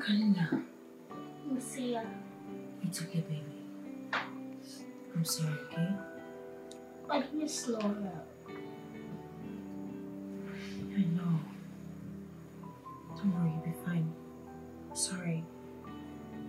Kalina. Lucia. It's okay, baby. I'm sorry, okay? But you slow down. I know. Don't worry, you'll be fine. Sorry.